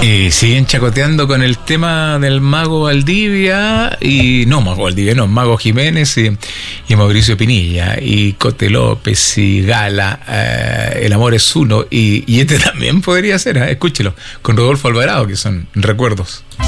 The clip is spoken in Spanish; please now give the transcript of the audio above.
Siguen chacoteando con el tema del Mago Valdivia Mago Jiménez y Mauricio Pinilla y Cote López y Gala, El amor es uno y este también podría ser, escúchelo, con Rodolfo Alvarado, que son recuerdos.